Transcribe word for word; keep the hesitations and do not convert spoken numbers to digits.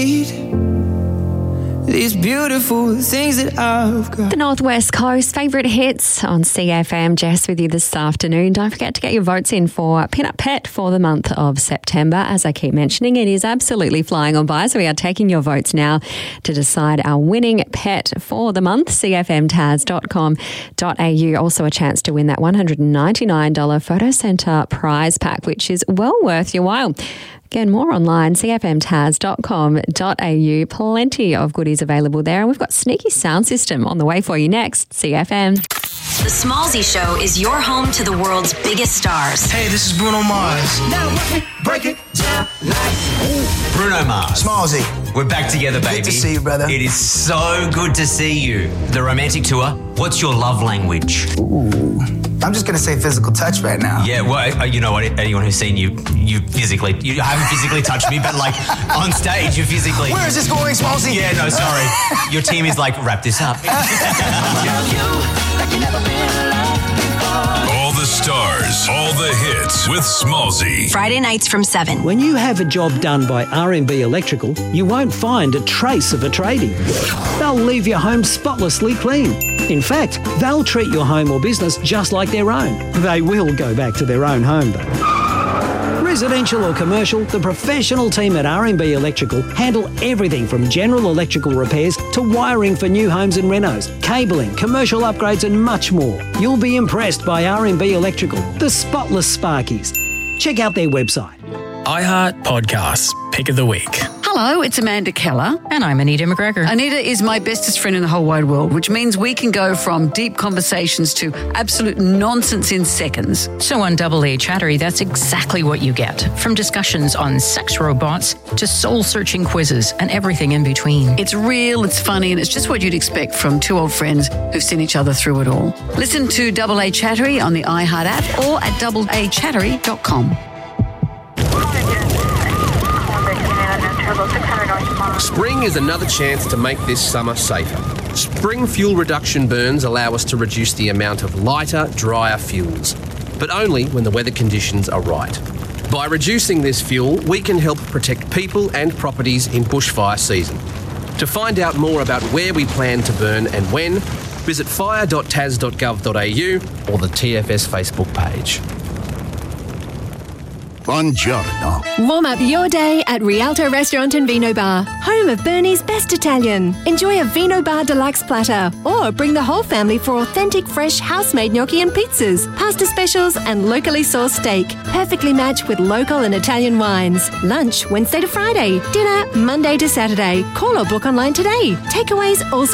These beautiful things that I've got. The Northwest Coast favourite hits on C F M. Jess with you this afternoon. Don't forget to get your votes in for Peanut Pet for the month of September. As I keep mentioning, it is absolutely flying on by, so we are taking your votes now to decide our winning pet for the month. c f m taz dot com dot a u. Also a chance to win that one hundred ninety-nine dollars Photo Centre prize pack, which is well worth your while. Again, more online, c f m taz dot com dot a u. Plenty of goodies available there. And we've got Sneaky Sound System on the way for you next. C F M. The Smallzy Show is your home to the world's biggest stars. Hey, this is Bruno Mars. Now let me break it down like Bruno Mars. Smallzy. We're back together, baby. Good to see you, brother. It is so good to see you. The romantic tour. What's your love language? Ooh. I'm just going to say physical touch right now. Yeah, well, you know what? Anyone who's seen you, you physically, you haven't physically touched me, but like on stage, you physically. Where is this going, Smallzy? Yeah, no, sorry. Your team is like, wrap this up. All the stars, all the hits with Smallzy. Friday nights from seven. When you have a job done by R and B Electrical, you won't find a trace of a tradie. They'll leave your home spotlessly clean. In fact, they'll treat your home or business just like their own. They will go back to their own home, though. Residential or commercial, the professional team at R and B Electrical handle everything from general electrical repairs to wiring for new homes and renos, cabling, commercial upgrades and much more. You'll be impressed by R and B Electrical, the spotless Sparkies. Check out their website. iHeart Podcasts, Pick of the Week. Hello, it's Amanda Keller. And I'm Anita McGregor. Anita is my bestest friend in the whole wide world, which means we can go from deep conversations to absolute nonsense in seconds. So on Double A Chattery, that's exactly what you get. From discussions on sex robots to soul-searching quizzes and everything in between. It's real, it's funny, and it's just what you'd expect from two old friends who've seen each other through it all. Listen to Double A Chattery on the iHeart app or at double a chattery dot com. Spring is another chance to make this summer safer. Spring fuel reduction burns allow us to reduce the amount of lighter, drier fuels, but only when the weather conditions are right. By reducing this fuel, we can help protect people and properties in bushfire season. To find out more about where we plan to burn and when, visit fire dot taz dot gov dot a u or the T F S Facebook page. Buongiorno. Warm up your day at Rialto Restaurant and Vino Bar, home of Bernie's best Italian. Enjoy a Vino Bar Deluxe platter or bring the whole family for authentic fresh house-made gnocchi and pizzas, pasta specials and locally sourced steak. Perfectly matched with local and Italian wines. Lunch Wednesday to Friday. Dinner Monday to Saturday. Call or book online today. Takeaways also